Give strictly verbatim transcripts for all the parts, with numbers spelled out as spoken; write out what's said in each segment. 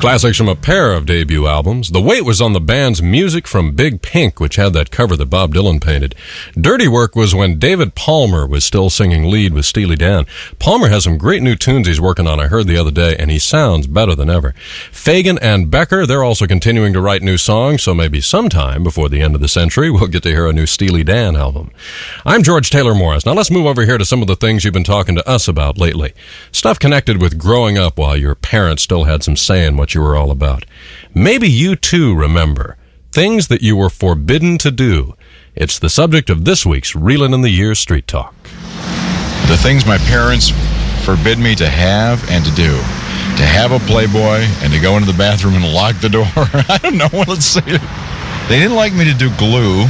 Classics from a pair of debut albums. The weight was on the band's Music from Big Pink, which had that cover that Bob Dylan painted. Dirty Work was when David Palmer was still singing lead with Steely Dan. Palmer has some great new tunes he's working on, I heard the other day, and he sounds better than ever. Fagan and Becker, they're also continuing to write new songs, so maybe sometime before the end of the century we'll get to hear a new Steely Dan album. I'm George Taylor Morris. Now let's move over here to some of the things you've been talking to us about lately. Stuff connected with growing up while your parents still had some say in what you were all about. Maybe you too remember things that you were forbidden to do. It's the subject of this week's Reelin' in the Years Street Talk. The things my parents forbid me to have and to do. To have a Playboy and to go into the bathroom and lock the door. I don't know what to say. They didn't like me to do glue.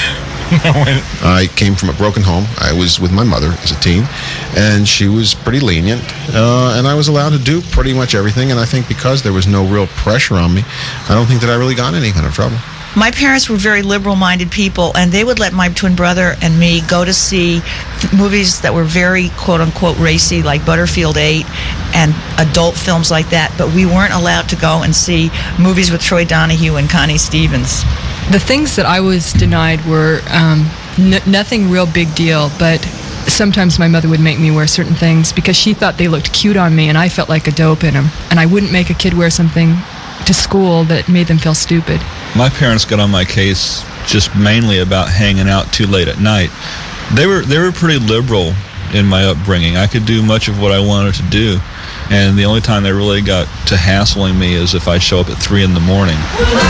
I came from a broken home. I was with my mother as a teen, and she was pretty lenient, uh, and I was allowed to do pretty much everything, and I think because there was no real pressure on me, I don't think that I really got in any kind of trouble. My parents were very liberal-minded people, and they would let my twin brother and me go to see movies that were very, quote-unquote, racy, like Butterfield eight and adult films like that, but we weren't allowed to go and see movies with Troy Donahue and Connie Stevens. The things that I was denied were um, n- nothing real big deal, but sometimes my mother would make me wear certain things because she thought they looked cute on me, and I felt like a dope in them. And I wouldn't make a kid wear something to school that made them feel stupid. My parents got on my case just mainly about hanging out too late at night. They were they were pretty liberal in my upbringing. I could do much of what I wanted to do, and the only time they really got to hassling me is if I show up at three in the morning.